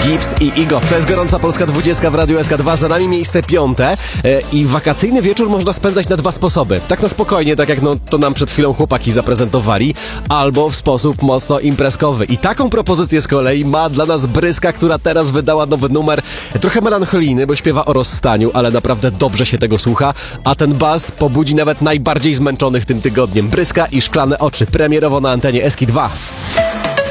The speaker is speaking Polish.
Gibbs i Igo. To jest gorąca Polska 20 w Radiu SK2. Za nami miejsce 5. I wakacyjny wieczór można spędzać na dwa sposoby. Tak na spokojnie, tak jak to nam przed chwilą chłopaki zaprezentowali, albo w sposób mocno imprezkowy. I taką propozycję z kolei ma dla nas Bryska, która teraz wydała nowy numer. Trochę melancholijny, bo śpiewa o rozstaniu, ale naprawdę dobrze się tego słucha. A ten bas pobudzi nawet najbardziej zmęczonych tym tygodniem. Bryska i Szklane oczy. Premierowo na antenie SK2.